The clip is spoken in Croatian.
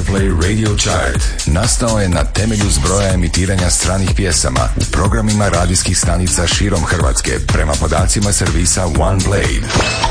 Airplay Radio Chart nastao je na temelju zbroja emitiranja stranih pjesama u programima radijskih stanica širom Hrvatske prema podacima servisa OnePlay.